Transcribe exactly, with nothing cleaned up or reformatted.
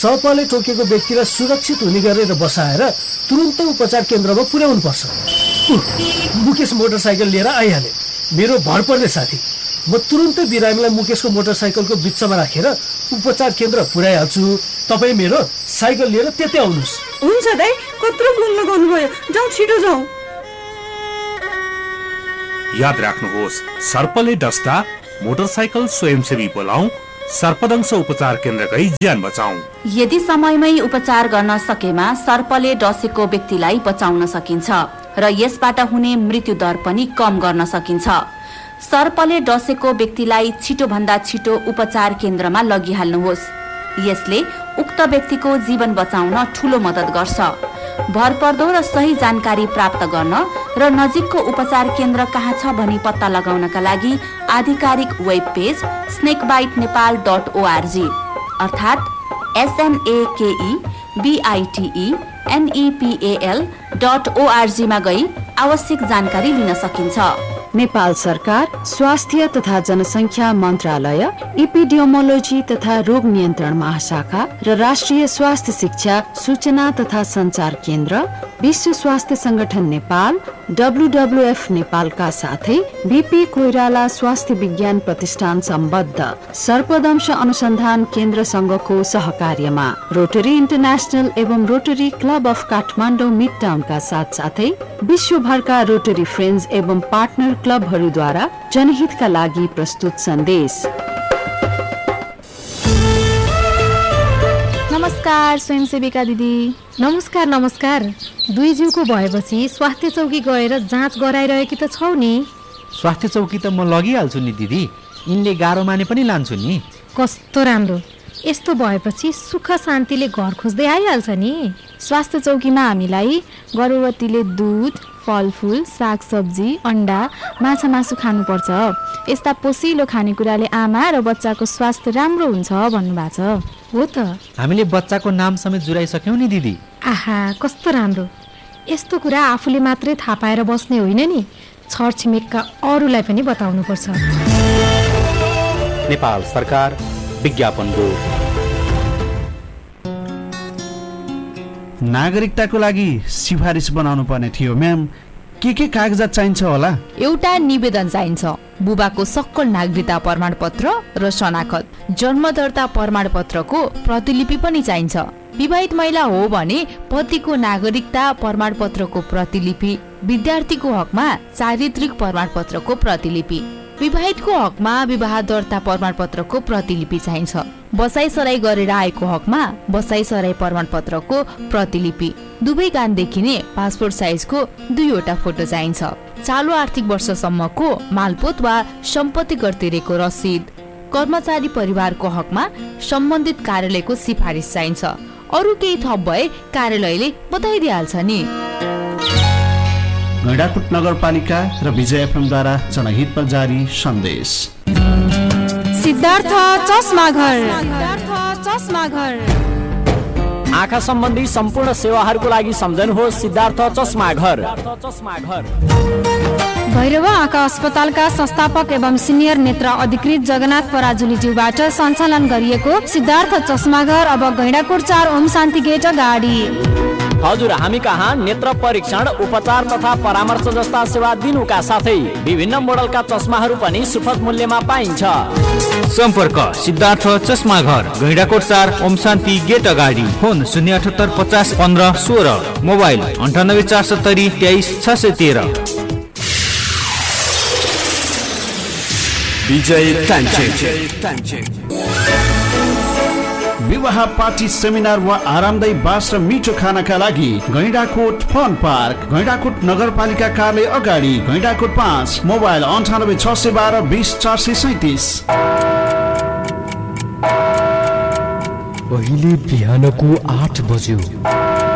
सर्पले टोकेको व्यक्तिलाई सुरक्षित हुने गरेर बसाएर तुरुन्तै उपचार केन्द्रमा पुर्याउनु पर्छ। मुकेश मोटरसाइकल लिएर आइहाले, मेरो भरपर्ने साथी। म तुरुन्तै बिरामीलाई मुकेशको मोटरसाइकलको बिचमा राखेर उपचार केन्द्र पुर्याइहाल्छु। तपाईँ मेरो साइकल लिएर त्यतै आउनुहोस्। हुन्छ दाइ, कत्रो फोन लगाउनुभयो, जाउँ छिटो जाउँ। याद राख्नुहोस्, सर्पले डस्दा मोटरसाइकल स्वयंसेवी बोलाऊ, सर्पदंश उपचार केन्द्र गई ज्यान बचाऊ। यदि समयमै उपचार गर्न सकेमा सर्पले डसेको व्यक्तिलाई बचाउन सकिन्छ र यसबाट हुने मृत्यु दर पनि कम गर्न सकिन्छ। सर्पले डसेको व्यक्तिलाई छिटो भन्दा छिटो उपचार केन्द्रमा लगिहाल्नुहोस्। यसले उक्त व्यक्तिको जीवन बचाउन ठूलो मद्दत गर्छ। भरपर्दो र सही जानकारी प्राप्त गर्न र नजिकको उपचार केन्द्र कहाँ छ भनी पत्ता लगाउनका लागि आधिकारिक web page स्नेकबाइट Nepal dot ORG अर्थात् एसएनएकेई बिआइटिई एनइपिएल डट ओआरजी मा गई आवश्यक जानकारी लिन सकिन्छ। नेपाल सरकार स्वास्थ्य तथा जनसङ्ख्या मन्त्रालय, एपिडियोमोलोजी तथा रोग नियन्त्रण महाशाखा र राष्ट्रिय स्वास्थ्य शिक्षा सूचना तथा सञ्चार केन्द्र, विश्व स्वास्थ्य संगठन नेपाल, डब्लुडब्लुएफ नेपालका साथै बीपी कोइराला स्वास्थ्य विज्ञान प्रतिष्ठान सम्बद्ध सर्पदंश अनुसन्धान केन्द्र संघको सहकार्यमा रोटरी इन्टरनेशनल एवं rotary club of Kathmandu mid टाउनका साथ साथै विश्वभरका रोटरी फ्रेन्ड्स एवं पार्टनर क्लबहरूद्वारा जनहितका लागि प्रस्तुत सन्देश। नमस्कार स्वयंसेविका दिदी। नमस्कार नमस्कार। दुई जिउको भएपछि स्वास्थ्य चौकी गएर जाँच गराइरहेकी त छौ नि? स्वास्थ्य चौकी त म लगिहाल्छु नि दिदी, यिनले गाह्रो माने पनि लान्छु नि। कस्तो राम्रो, यस्तो भएपछि सुख शान्तिले घर खोज्दै आइहाल्छ नि। स्वास्थ्य चौकीमा हामीलाई गर्भवतीले दुध, फलफुल, सागसब्जी, अन्डा, माछा मासु खानुपर्छ। यस्ता पोसिलो खानेकुराले आमा र बच्चाको स्वास्थ्य राम्रो हुन्छ भन्नुभएको छ। हो त, हामीले बच्चाको नाम समेत जुराइसक्यौँ नि दिदी। आहा, कस्तो राम्रो। यस्तो कुरा आफूले मात्रै थाहा पाएर बस्ने होइन नि, छरछिमेकका अरूलाई पनि बताउनुपर्छ। नेपाल सरकार विज्ञापन बोर्ड। नागरिकताको लागि सिफारिस बनाउनु पर्ने थियो म्याम, के के कागजात चाहिन्छ होला? एउटा निवेदन चाहिन्छ, बुबाको सक्कल नागरिकता प्रमाणपत्र र शनाखत, जन्म दर्ता प्रमाणपत्रको प्रतिलिपि पनि चाहिन्छ। विवाहित महिला हो भने पतिको नागरिकता प्रमाणपत्रको प्रतिलिपि, विद्यार्थीको हकमा चारित्रिक प्रमाणपत्रको प्रतिलिपि, विवाहितको हकमा विवाह दर्ता प्रमाणपत्रको प्रतिलिपि चाहिन्छ। बसाइसराई गरेर आएको हकमा बसाइसराई प्रमाणपत्रको प्रतिलिपि, दुवै कान देखिने पासपोर्ट साइजको दुईवटा फोटो चाहिन्छ। चालु आर्थिक वर्षसम्मको मालपोत वा सम्पत्ति कर तिरेको रसिद, कर्मचारी परिवारको हकमा सम्बन्धित कार्यालयको सिफारिस चाहिन्छ। अरू केही थप भए कार्यालयले बताइदिइहाल्छ नि। गैंडाकोट नगरपालिका र विजय एफएमद्वारा जनहितमा जारी सन्देश। सिद्धार्थ चस्मा घर। सिद्धार्थ चस्मा घर। आँखा सम्बन्धी सम्पूर्ण सेवाहरूको लागि सम्झनुहोस् सिद्धार्थ चस्मा घर। भैरव आँखा अस्पतालका संस्थापक एवं सिनियर नेत्र अधिकृत जगन्नाथ पराजुलीज्यूबाट सञ्चालन गरिएको सिद्धार्थ चस्मा घर अब गैंडाकोट चार ओम शान्ति गेट अगाडि। हजुर, हामी कहाँ नेत्र परीक्षण, उपचार तथा परामर्श जस्ता सेवा दिनुका साथै विभिन्न मोडलका चस्माहरू पनि सुपथ मूल्यमा पाइन्छ। सम्पर्क सिद्धार्थ चस्मा घर, गैंडाकोट चार ओम शान्ति गेट अगाडि। फोन शून्य अठहत्तर पचास पन्ध्र सोह्र, मोबाइल अन्ठानब्बे चार सत्तरी तेइस छ सय तेह्र। विजय तान्चे। विवाह, पार्टी, सेमिनार वा आरामदायी बास र मिठो खानाका लागि गैंडाकोट फन पार्क, गैंडाकोट नगरपालिका कार्यालय अगाडि, गैंडाकोट पाँच, मोबाइल अन्ठानब्बे छ सय बाह्र बिस चार सय सैतिस। अहिले बिहानको आठ बज्यो।